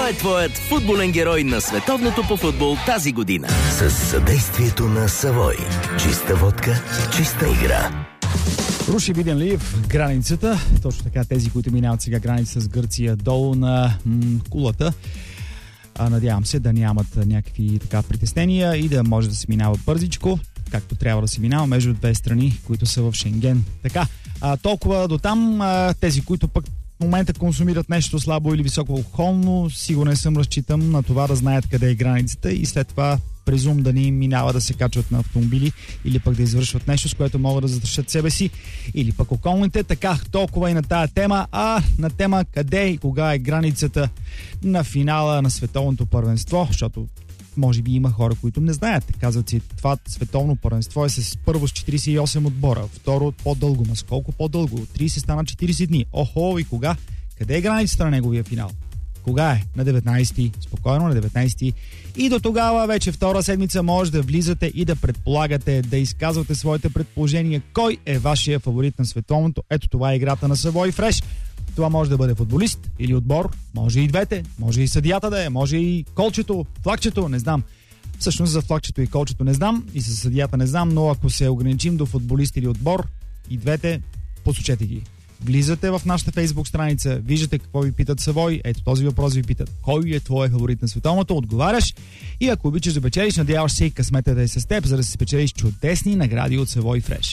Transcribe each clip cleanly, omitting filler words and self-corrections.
Кой е твоят футболен герой на световното по футбол тази година? С съдействието на Савой. Чиста водка, чиста игра. Руши Виденлиев границата. Точно така, тези, които минават сега граница с Гърция долу на кулата. Надявам се да нямат някакви така притеснения и да може да се минава бързичко, както трябва да се минава между две страни, които са в Шенген. Така, толкова до там. Тези, които пък в момента консумират нещо слабо или високо алкохолно, сигурно съм разчитам на това да знаят къде е границата и след това презум да ни минава да се качват на автомобили или пък да извършват нещо, с което могат да застрашат себе си или пък околните. Така, толкова и на тая тема. На тема къде и кога е границата на финала на световното първенство, защото може би има хора, които не знаят. Казват си, това световно първенство е първо с 48 отбора, второ по-дълго. Ма с колко по-дълго? 30 стана 40 дни. Охо, и кога? Къде е границата на неговия финал? Кога е? На 19-ти. Спокойно, на 19-ти. И до тогава вече втора седмица може да влизате и да предполагате, да изказвате своите предположения. Кой е вашия фаворит на световното? Ето това е играта на Савой Фреш. Това може да бъде футболист или отбор, може и двете, може и съдията да е, може и колчето, флагчето, не знам. Всъщност за флагчето и колчето не знам и за съдията не знам, но ако се ограничим до футболист или отбор, и двете, посочете ги. Влизате в нашата фейсбук страница, виждате какво ви питат Савой, ето този въпрос ви питат. Кой е твой фаворит на световното? Отговаряш и ако обичаш да печелиш, надяваш се и късмета да е с теб, за да се спечелиш чудесни награди от Савой Фреш.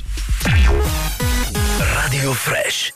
Радио Фреш.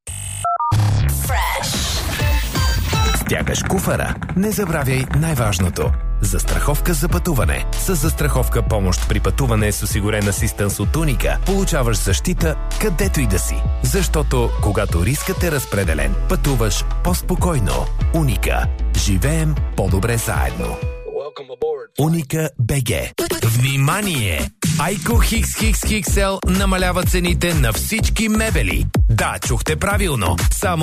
Стягаш куфара? Не забравяй най-важното. Застраховка за пътуване. С застраховка помощ при пътуване с осигурен асистенс от Уника получаваш защита където и да си. Защото когато рискът е разпределен, пътуваш по-спокойно. Уника. Живеем по-добре заедно. Уника БГ. Внимание! Айко XXXL намалява цените на всички мебели. Да, чухте правилно. Само